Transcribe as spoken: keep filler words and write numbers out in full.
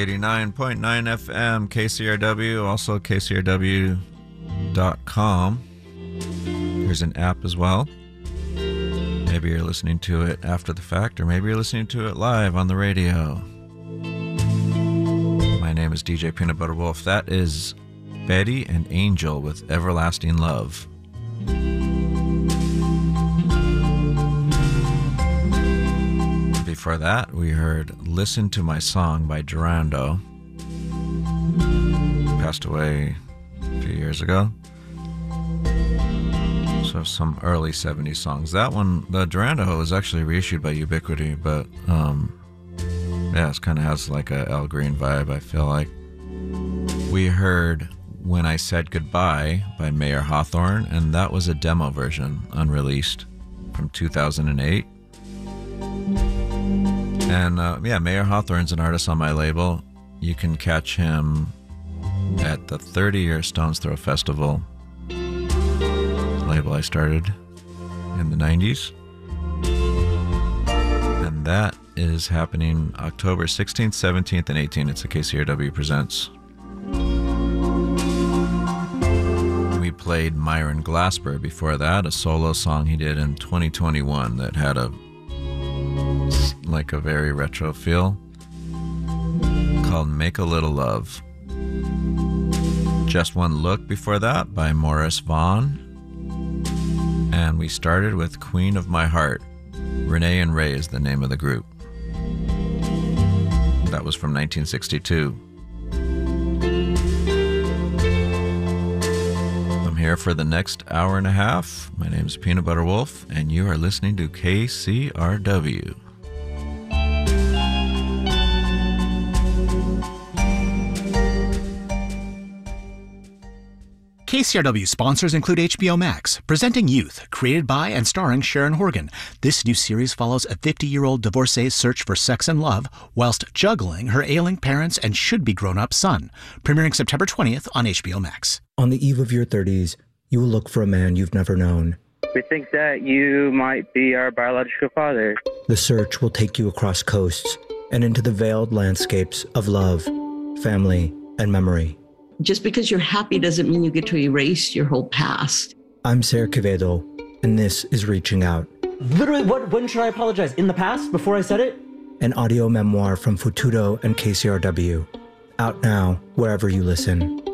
eighty-nine point nine F M, K C R W, also K C R W dot com. There's an app as well. Maybe you're listening to it after the fact, or maybe you're listening to it live on the radio. My name is D J Peanut Butter Wolf. That is Betty and Angel with Everlasting Love. Before that, we heard Listen to My Song by Durando. Passed away a few years ago. So some early seventies songs. That one, the Durando, was actually reissued by Ubiquity, but um, yeah, it kind of has like a Al Green vibe, I feel like. We heard When I Said Goodbye by Mayer Hawthorne, and that was a demo version, unreleased, from two thousand eight. And uh, yeah, Mayer Hawthorne's an artist on my label. You can catch him at the thirty-year Stones Throw Festival, label I started in the nineties. And that is happening October sixteenth, seventeenth, and eighteenth. It's a K C R W Presents. We played Myron Glasper before that, a solo song he did in twenty twenty-one that had a like a very retro feel, called Make a Little Love. Just One Look before that by Morris Vaughn. And we started with Queen of My Heart. Renee and Ray is the name of the group. That was from nineteen sixty-two. I'm here for the next hour and a half. My name is Peanut Butter Wolf, and you are listening to K C R W. K C R W sponsors include H B O Max, presenting Youth, created by and starring Sharon Horgan. This new series follows a fifty-year-old divorcee's search for sex and love whilst juggling her ailing parents and should-be grown-up son. Premiering September twentieth on H B O Max. On the eve of your thirties, you will look for a man you've never known. We think that you might be our biological father. The search will take you across coasts and into the veiled landscapes of love, family, and memory. Just because you're happy doesn't mean you get to erase your whole past. I'm Ser Quevedo, and this is Reaching Out. Literally, what? When should I apologize? In the past? Before I said it? An audio memoir from Futudo and K C R W. Out now, wherever you listen.